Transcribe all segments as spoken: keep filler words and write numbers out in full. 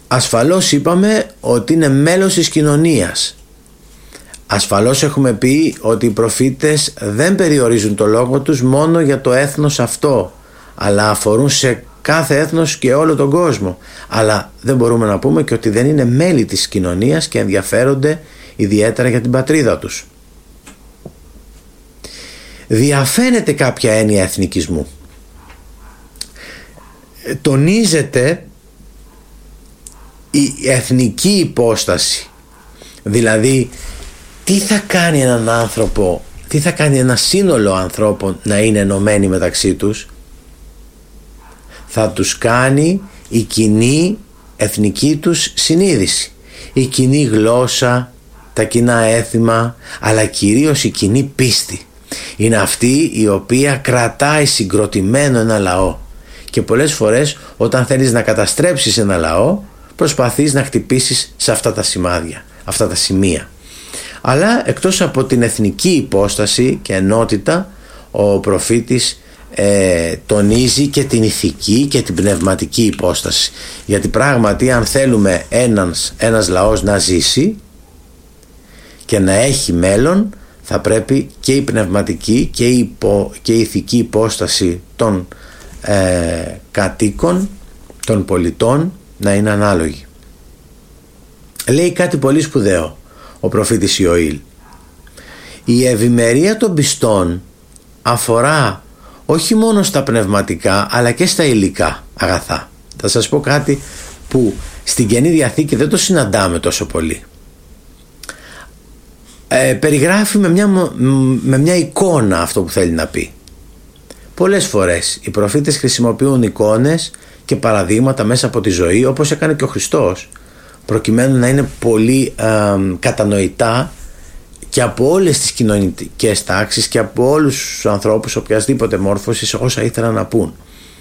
ασφαλώς είπαμε ότι είναι μέλος της κοινωνίας. Ασφαλώς έχουμε πει ότι οι προφήτες δεν περιορίζουν το λόγο τους μόνο για το έθνος αυτό, αλλά αφορούν σε κάθε έθνος και όλο τον κόσμο. Αλλά δεν μπορούμε να πούμε και ότι δεν είναι μέλη της κοινωνίας και ενδιαφέρονται ιδιαίτερα για την πατρίδα τους. Διαφαίνεται κάποια έννοια εθνικισμού. Τονίζεται η εθνική υπόσταση, δηλαδή τι θα κάνει έναν άνθρωπο, τι θα κάνει ένα σύνολο ανθρώπων να είναι ενωμένοι μεταξύ τους? Θα τους κάνει η κοινή εθνική τους συνείδηση, η κοινή γλώσσα, τα κοινά έθιμα, αλλά κυρίως η κοινή πίστη. Είναι αυτή η οποία κρατάει συγκροτημένο ένα λαό, και πολλές φορές όταν θέλεις να καταστρέψεις ένα λαό προσπαθείς να χτυπήσεις σε αυτά τα σημάδια, αυτά τα σημεία. Αλλά εκτός από την εθνική υπόσταση και ενότητα, ο προφήτης ε, τονίζει και την ηθική και την πνευματική υπόσταση, γιατί πράγματι αν θέλουμε ένας, ένας λαός να ζήσει και να έχει μέλλον, θα πρέπει και η πνευματική και η, υπο, και η ηθική υπόσταση των ε, κατοίκων, των πολιτών να είναι ανάλογη. Λέει κάτι πολύ σπουδαίο ο προφήτης Ιωήλ. Η ευημερία των πιστών αφορά όχι μόνο στα πνευματικά αλλά και στα υλικά αγαθά. Θα σας πω κάτι που στην Καινή Διαθήκη δεν το συναντάμε τόσο πολύ. Ε, περιγράφει με μια, με μια εικόνα αυτό που θέλει να πει. Πολλές φορές οι προφήτες χρησιμοποιούν εικόνες και παραδείγματα μέσα από τη ζωή, όπως έκανε και ο Χριστός, προκειμένου να είναι πολύ ε, κατανοητά και από όλες τις κοινωνικές τάξεις και από όλους τους ανθρώπους οποιασδήποτε μόρφωσης όσα ήθελαν να πούν.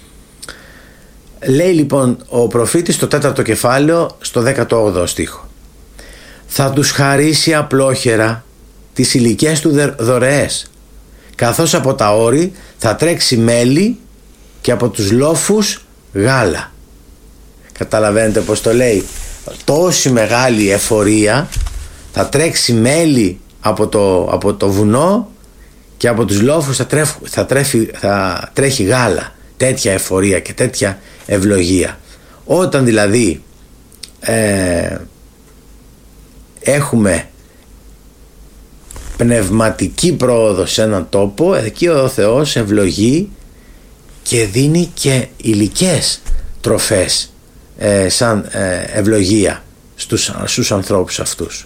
Λέει λοιπόν ο προφήτης στο τέταρτο κεφάλαιο στο δέκατο όγδοο στίχο: θα τους χαρίσει απλόχερα τις υλικές του δωρεές, καθώς από τα όρη θα τρέξει μέλι και από τους λόφους γάλα. Καταλαβαίνετε πως το λέει? Τόση μεγάλη εφορία, θα τρέξει μέλι από το, από το βουνό και από τους λόφους θα, τρέφ, θα, τρέφει, θα τρέχει γάλα. Τέτοια εφορία και τέτοια ευλογία. Όταν δηλαδή ε, έχουμε πνευματική πρόοδο σε έναν τόπο, εκεί ο Θεός ευλογεί και δίνει και υλικές τροφές ε, σαν ε, ευλογία στους, στους ανθρώπους αυτούς.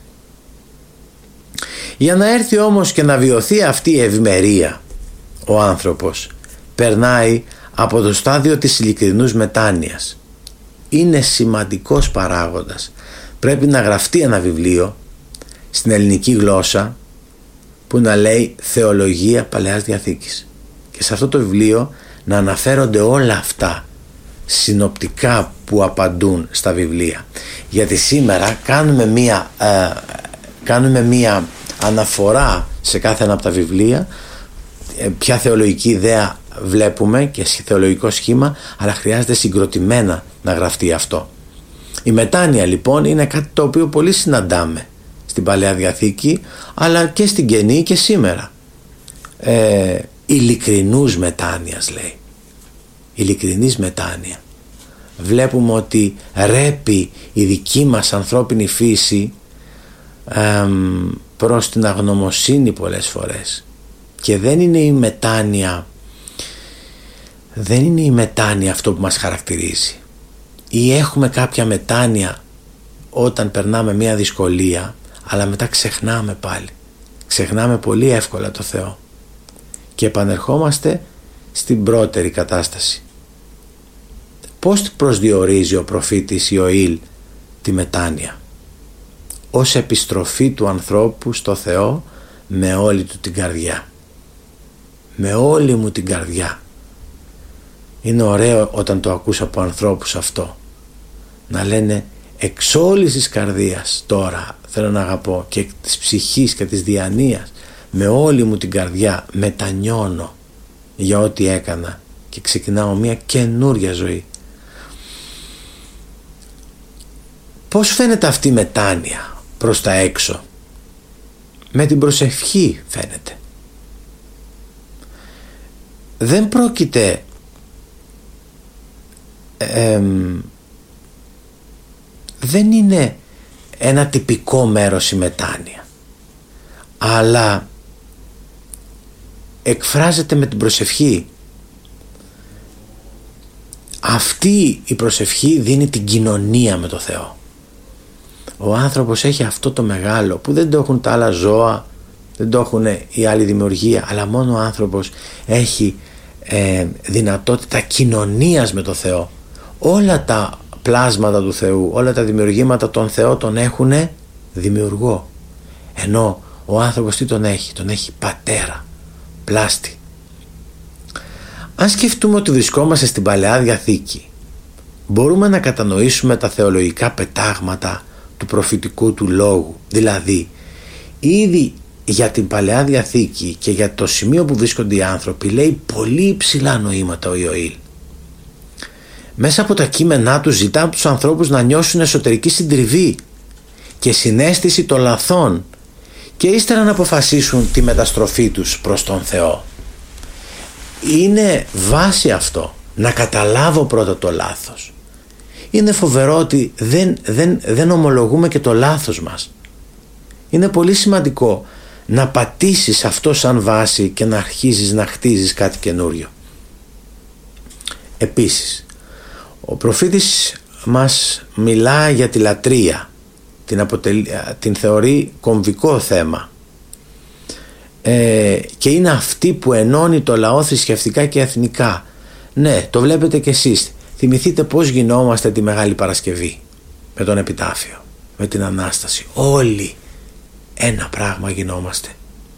Για να έρθει όμως και να βιωθεί αυτή η ευημερία, ο άνθρωπος περνάει από το στάδιο της ειλικρινούς μετάνοιας. Είναι σημαντικός παράγοντας. Πρέπει να γραφτεί ένα βιβλίο στην ελληνική γλώσσα που να λέει Θεολογία Παλαιάς Διαθήκης, και σε αυτό το βιβλίο να αναφέρονται όλα αυτά συνοπτικά που απαντούν στα βιβλία. Γιατί σήμερα κάνουμε μία, ε, κάνουμε μία αναφορά σε κάθε ένα από τα βιβλία, ε, ποια θεολογική ιδέα βλέπουμε και θεολογικό σχήμα, αλλά χρειάζεται συγκροτημένα να γραφτεί αυτό. Η μετάνοια λοιπόν είναι κάτι το οποίο πολύ συναντάμε στην Παλαιά Διαθήκη, αλλά και στην Καινή και σήμερα. ε, ειλικρινούς μετάνοιας λέει, ειλικρινής μετάνοια. Βλέπουμε ότι ρέπει η δική μας ανθρώπινη φύση ε, προς την αγνωμοσύνη πολλές φορές, και δεν είναι η μετάνοια δεν είναι η μετάνοια αυτό που μας χαρακτηρίζει. Ή έχουμε κάποια μετάνοια όταν περνάμε μια δυσκολία, αλλά μετά ξεχνάμε πάλι, ξεχνάμε πολύ εύκολα το Θεό και επανερχόμαστε στην πρώτερη κατάσταση. Πώς προσδιορίζει ο προφήτης Ιωήλ τη μετάνοια? Ως επιστροφή του ανθρώπου στο Θεό με όλη του την καρδιά. Με όλη μου την καρδιά. Είναι ωραίο όταν το ακούς από ανθρώπους αυτό, να λένε εξ όλης της καρδίας τώρα θέλω να αγαπώ, και της ψυχής και της διανοίας, με όλη μου την καρδιά μετανιώνω για ό,τι έκανα και ξεκινάω μια καινούρια ζωή. Πώς φαίνεται αυτή η μετάνοια προς τα έξω? Με την προσευχή φαίνεται. Δεν πρόκειται ε, δεν είναι ένα τυπικό μέρος η μετάνοια, αλλά εκφράζεται με την προσευχή. Αυτή η προσευχή δίνει την κοινωνία με το Θεό. Ο άνθρωπος έχει αυτό το μεγάλο που δεν το έχουν τα άλλα ζώα, δεν το έχουν η άλλη δημιουργία, αλλά μόνο ο άνθρωπος έχει ε, δυνατότητα κοινωνίας με το Θεό. Όλα τα πλάσματα του Θεού, όλα τα δημιουργήματα των Θεό τον έχουν δημιουργό, ενώ ο άνθρωπος τι τον έχει? Τον έχει πατέρα, πλάστη. Αν σκεφτούμε ότι βρισκόμαστε στην Παλαιά Διαθήκη, μπορούμε να κατανοήσουμε τα θεολογικά πετάγματα του προφητικού του λόγου. Δηλαδή, ήδη για την Παλαιά Διαθήκη και για το σημείο που βρίσκονται οι άνθρωποι λέει πολύ υψηλά νοήματα ο Ιωήλ. Μέσα από τα κείμενά του ζητά από τους ανθρώπους να νιώσουν εσωτερική συντριβή και συναίσθηση των λαθών και ύστερα να αποφασίσουν τη μεταστροφή τους προς τον Θεό. Είναι βάση αυτό, να καταλάβω πρώτα το λάθος. Είναι φοβερό ότι δεν, δεν, δεν ομολογούμε και το λάθος μας. Είναι πολύ σημαντικό να πατήσεις αυτό σαν βάση και να αρχίζεις να χτίζεις κάτι καινούριο. Επίσης, ο προφήτης μας μιλά για τη λατρεία, την, αποτελ... την θεωρεί κομβικό θέμα ε, και είναι αυτή που ενώνει το λαό θρησκευτικά και εθνικά. Ναι, το βλέπετε κι εσείς. Θυμηθείτε πώς γινόμαστε τη Μεγάλη Παρασκευή με τον Επιτάφιο, με την Ανάσταση. Όλοι ένα πράγμα γινόμαστε.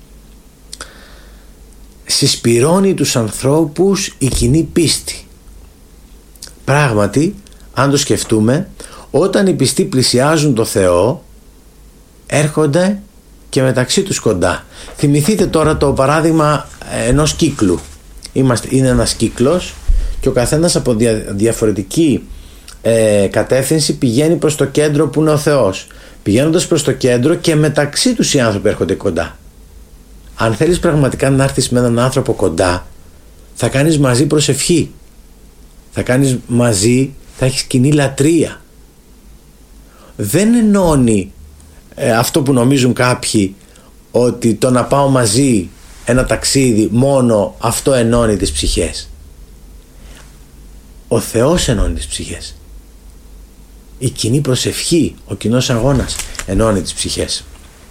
Συσπυρώνει τους ανθρώπους η κοινή πίστη. Πράγματι, αν το σκεφτούμε, όταν οι πιστοί πλησιάζουν το Θεό, έρχονται και μεταξύ τους κοντά. Θυμηθείτε τώρα το παράδειγμα ενός κύκλου. Είμαστε, είναι ένας κύκλος και ο καθένας από δια, διαφορετική ε, κατεύθυνση πηγαίνει προς το κέντρο που είναι ο Θεός. Πηγαίνοντας προς το κέντρο και μεταξύ τους οι άνθρωποι έρχονται κοντά. Αν θέλεις πραγματικά να έρθεις με έναν άνθρωπο κοντά, θα κάνεις μαζί προσευχή, θα κάνεις μαζί, θα έχεις κοινή λατρεία. Δεν ενώνει ε, αυτό που νομίζουν κάποιοι, ότι το να πάω μαζί ένα ταξίδι μόνο αυτό ενώνει τις ψυχές. Ο Θεός ενώνει τις ψυχές. Η κοινή προσευχή, ο κοινός αγώνας ενώνει τις ψυχές.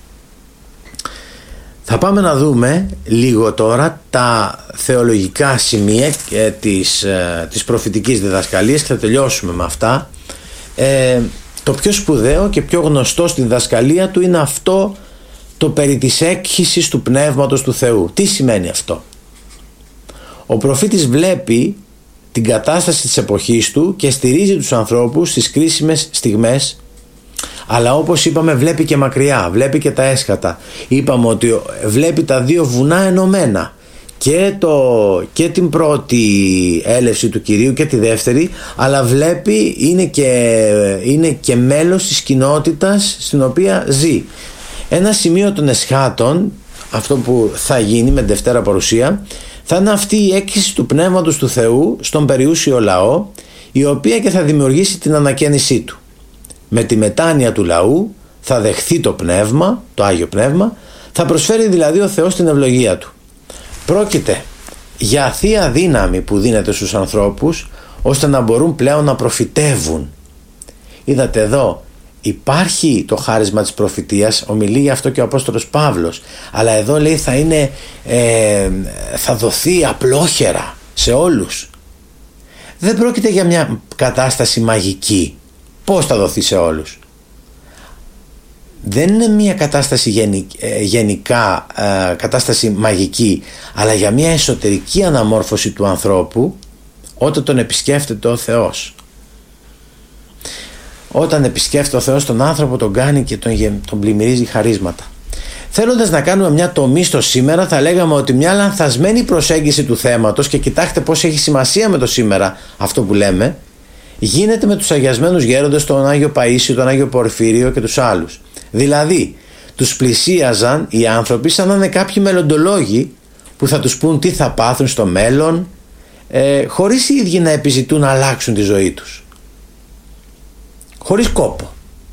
Θα πάμε να δούμε λίγο τώρα τα θεολογικά σημεία ε, της, ε, της προφητικής διδασκαλίας και θα τελειώσουμε με αυτά. Ε, το πιο σπουδαίο και πιο γνωστό στη διδασκαλία του είναι αυτό το περί της έκχυσης του Πνεύματος του Θεού. Τι σημαίνει αυτό? Ο προφήτης βλέπει την κατάσταση της εποχής του και στηρίζει τους ανθρώπους στις κρίσιμες στιγμές, αλλά όπως είπαμε βλέπει και μακριά, βλέπει και τα έσχατα. Είπαμε ότι βλέπει τα δύο βουνά ενωμένα, και, το, και την πρώτη έλευση του Κυρίου και τη δεύτερη, αλλά βλέπει, είναι και, είναι και μέλος της κοινότητας στην οποία ζει. Ένα σημείο των εσχάτων, αυτό που θα γίνει με την Δευτέρα Παρουσία, θα είναι αυτή η έκχυση του Πνεύματος του Θεού στον περιούσιο λαό, η οποία και θα δημιουργήσει την ανακαίνισή του. Με τη μετάνοια του λαού θα δεχθεί το Πνεύμα, το Άγιο Πνεύμα, θα προσφέρει δηλαδή ο Θεός την ευλογία του. Πρόκειται για θεία δύναμη που δίνεται στους ανθρώπους, ώστε να μπορούν πλέον να προφητεύουν. Είδατε εδώ, υπάρχει το χάρισμα της προφητείας, ομιλεί γι' αυτό και ο Απόστολος Παύλος, αλλά εδώ λέει θα είναι ε, θα δοθεί απλόχερα σε όλους. Δεν πρόκειται για μια κατάσταση μαγική. Πώς θα δοθεί σε όλους? Δεν είναι μια κατάσταση γενικ, ε, γενικά ε, κατάσταση μαγική, αλλά για μια εσωτερική αναμόρφωση του ανθρώπου όταν τον επισκέφτεται ο Θεός. Όταν επισκέφτεται ο Θεός τον άνθρωπο, τον κάνει και τον, τον πλημμυρίζει χαρίσματα. Θέλοντας να κάνουμε μια τομή στο σήμερα, θα λέγαμε ότι μια λανθασμένη προσέγγιση του θέματος, και κοιτάξτε πως έχει σημασία με το σήμερα αυτό που λέμε, γίνεται με τους αγιασμένους γέροντες, τον Άγιο Παΐσιο, τον Άγιο Πορφύριο και τους άλλους. Δηλαδή τους πλησίαζαν οι άνθρωποι σαν να είναι κάποιοι μελλοντολόγοι που θα τους πούν τι θα πάθουν στο μέλλον, ε, χωρίς οι ίδιοι να επιζητούν να αλλάξουν τη ζωή τους, χωρίς κόπο.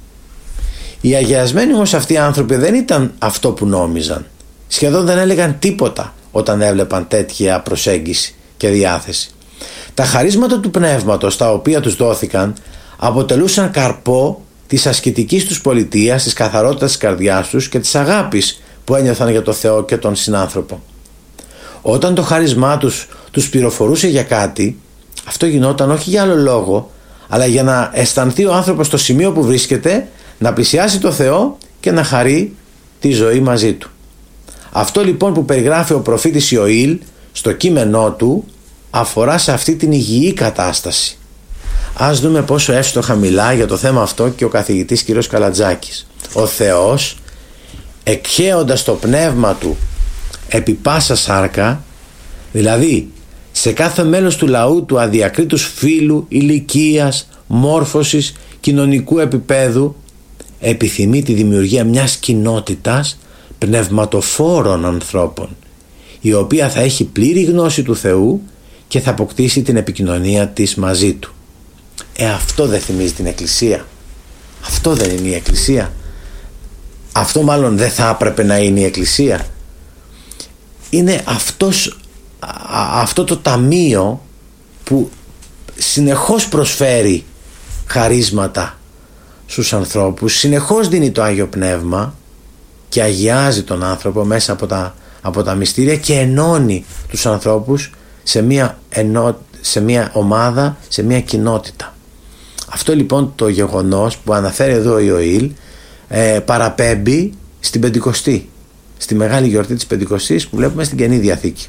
Οι αγιασμένοι όμως αυτοί οι άνθρωποι δεν ήταν αυτό που νόμιζαν. Σχεδόν δεν έλεγαν τίποτα όταν έβλεπαν τέτοια προσέγγιση και διάθεση. Τα χαρίσματα του πνεύματος τα οποία τους δόθηκαν αποτελούσαν καρπό της ασκητικής τους πολιτείας, της καθαρότητας της καρδιάς τους και της αγάπης που ένιωθαν για το Θεό και τον συνάνθρωπο. Όταν το χάρισμά τους τους πληροφορούσε για κάτι, αυτό γινόταν όχι για άλλο λόγο, αλλά για να αισθανθεί ο άνθρωπος στο σημείο που βρίσκεται, να πλησιάσει το Θεό και να χαρεί τη ζωή μαζί του. Αυτό λοιπόν που περιγράφει ο προφήτης Ιωήλ στο κείμενό του αφορά σε αυτή την υγιή κατάσταση. Ας δούμε πόσο εύστοχα μιλάει για το θέμα αυτό και ο καθηγητής κ. Καλατζάκης. Ο Θεός, εκχέοντας το πνεύμα του επί πάσα σάρκα, δηλαδή σε κάθε μέλος του λαού του αδιακρίτους φύλου, ηλικίας, μόρφωσης, κοινωνικού επίπεδου, επιθυμεί τη δημιουργία μιας κοινότητας πνευματοφόρων ανθρώπων, η οποία θα έχει πλήρη γνώση του Θεού και θα αποκτήσει την επικοινωνία της μαζί του. Ε, αυτό δεν θυμίζει την Εκκλησία? Αυτό δεν είναι η Εκκλησία? Αυτό μάλλον δεν θα έπρεπε να είναι η Εκκλησία? Είναι αυτός, α, αυτό το ταμείο που συνεχώς προσφέρει χαρίσματα στους ανθρώπους, συνεχώς δίνει το Άγιο Πνεύμα και αγιάζει τον άνθρωπο μέσα από τα, από τα μυστήρια και ενώνει τους ανθρώπους σε μια, ενό, σε μια ομάδα, σε μια κοινότητα. Αυτό λοιπόν το γεγονός που αναφέρει εδώ ο Ιωήλ ε, παραπέμπει στην Πεντηκοστή, στη μεγάλη γιορτή της Πεντηκοστής που βλέπουμε στην Καινή Διαθήκη.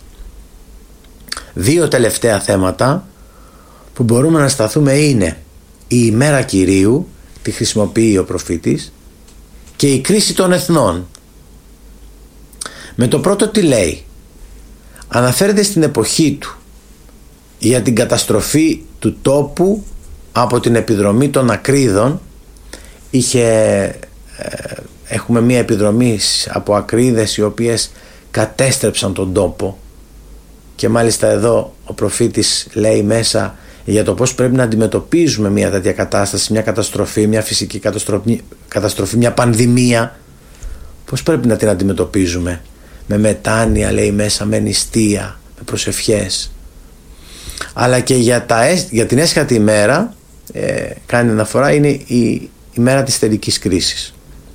Δύο τελευταία θέματα που μπορούμε να σταθούμε είναι η ημέρα Κυρίου, τη χρησιμοποιεί ο προφήτης, και η κρίση των εθνών. Με το πρώτο τι λέει? Αναφέρεται στην εποχή του για την καταστροφή του τόπου από την επιδρομή των ακρίδων. Είχε, ε, έχουμε μία επιδρομή από ακρίδες οι οποίες κατέστρεψαν τον τόπο, και μάλιστα εδώ ο προφήτης λέει μέσα για το πώς πρέπει να αντιμετωπίζουμε μια τέτοια κατάσταση, μια καταστροφή, μια φυσική καταστροφή, καταστροφή, μια πανδημία. Πώς πρέπει να την αντιμετωπίζουμε? Με μετάνοια, λέει μέσα, με νηστεία, με προσευχές. Αλλά και για, τα, για την έσχατη ημέρα ε, κάνει αναφορά, είναι η ημέρα της τελικής κρίσης.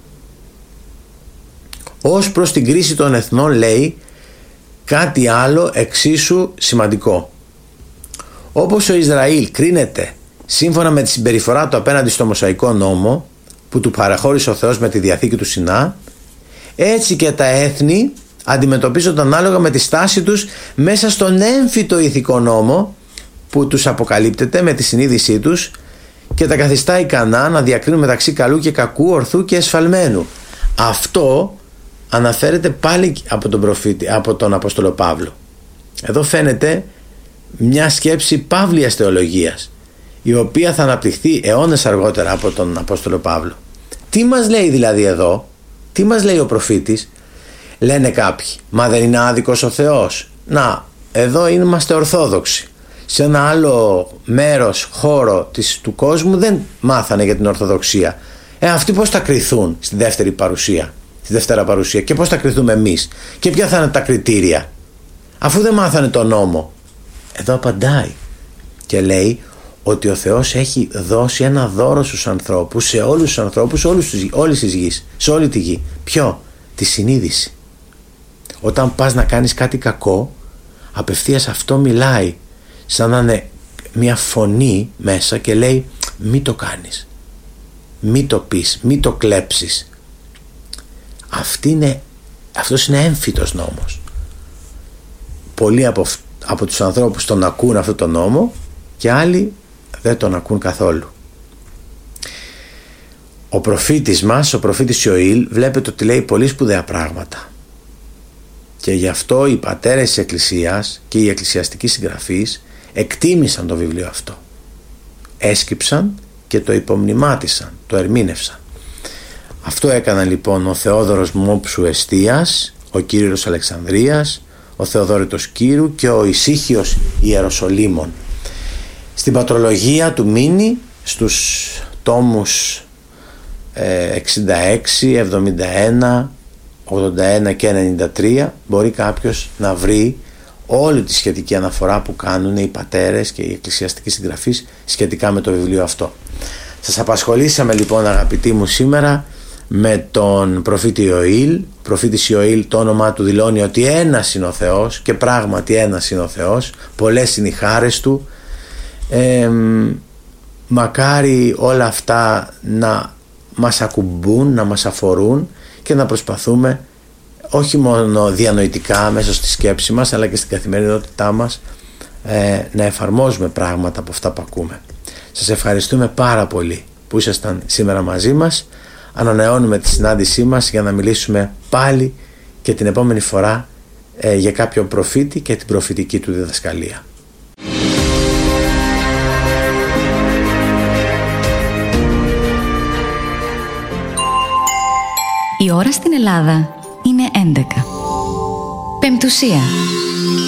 Ως προς την κρίση των εθνών λέει κάτι άλλο εξίσου σημαντικό. Όπως ο Ισραήλ κρίνεται σύμφωνα με τη συμπεριφορά του απέναντι στο Μωσαϊκό νόμο που του παραχώρησε ο Θεός με τη Διαθήκη του Σινά, έτσι και τα έθνη αντιμετωπίζονται ανάλογα με τη στάση τους μέσα στον έμφυτο ηθικό νόμο που τους αποκαλύπτεται με τη συνείδησή τους και τα καθιστά ικανά να διακρίνουν μεταξύ καλού και κακού, ορθού και εσφαλμένου. Αυτό αναφέρεται πάλι από τον προφήτη, από τον Απόστολο Παύλο. Εδώ φαίνεται μια σκέψη παύλιας θεολογίας, η οποία θα αναπτυχθεί αιώνες αργότερα από τον Απόστολο Παύλο. Τι μας λέει δηλαδή εδώ? Τι μας λέει ο προφήτης? Λένε κάποιοι, μα δεν είναι άδικος ο Θεός? Να, εδώ είμαστε ορθόδοξοι. Σε ένα άλλο μέρος, χώρο της, του κόσμου δεν μάθανε για την Ορθοδοξία. Ε, αυτοί πώς θα κριθούν στη δεύτερη παρουσία, στη δεύτερα παρουσία, και πώς θα κριθούμε εμείς, και ποια θα είναι τα κριτήρια, αφού δεν μάθανε τον νόμο? Εδώ απαντάει και λέει ότι ο Θεός έχει δώσει ένα δώρο στους ανθρώπους, σε όλους τους ανθρώπους, όλους τους, όλης της γης, σε όλη τη γη. Ποιο? Τη συνείδηση. Όταν πας να κάνεις κάτι κακό, απευθείας αυτό μιλάει, σαν να είναι μια φωνή μέσα και λέει μη το κάνεις, μη το πεις, μη το κλέψεις. Αυτή είναι, αυτός είναι έμφυτος νόμος. Πολλοί από, από τους ανθρώπους τον ακούν αυτό τον νόμο και άλλοι δεν τον ακούν καθόλου. Ο προφήτης μας, ο προφήτης Ιωήλ, βλέπετε ότι λέει πολύ σπουδαία πράγματα, και γι' αυτό οι πατέρες της Εκκλησίας και οι εκκλησιαστικοί συγγραφείς εκτίμησαν το βιβλίο αυτό. έσκυψαν και το υπομνημάτισαν, το ερμήνευσαν. Αυτό έκαναν λοιπόν ο Θεόδωρος Μόψου Εστίας, ο Κύριος Αλεξανδρίας, ο Θεοδόρητος Κύρου και ο Ησύχιος Ιεροσολύμων. Στην πατρολογία του μείνει στους τόμους εξήντα έξι, εβδομήντα ένα, ογδόντα ένα και ενενήντα τρία μπορεί κάποιος να βρει όλη τη σχετική αναφορά που κάνουν οι πατέρες και οι εκκλησιαστικοί συγγραφείς σχετικά με το βιβλίο αυτό. Σας απασχολήσαμε λοιπόν, αγαπητοί μου, σήμερα με τον προφήτη Ιωήλ. Προφήτης Ιωήλ, το όνομά του δηλώνει ότι ένας είναι ο Θεός, και πράγματι ένας είναι ο Θεός, πολλές είναι οι χάρες του. ε, μακάρι όλα αυτά να μας ακουμπούν, να μας αφορούν και να προσπαθούμε όχι μόνο διανοητικά μέσα στη σκέψη μας, αλλά και στην καθημερινότητά μας ε, να εφαρμόζουμε πράγματα από αυτά που ακούμε. Σας ευχαριστούμε πάρα πολύ που ήσασταν σήμερα μαζί μας. Ανανεώνουμε τη συνάντησή μας για να μιλήσουμε πάλι και την επόμενη φορά ε, για κάποιον προφήτη και την προφητική του διδασκαλία. Η ώρα στην Ελλάδα είναι έντεκα. Πεμπτουσία.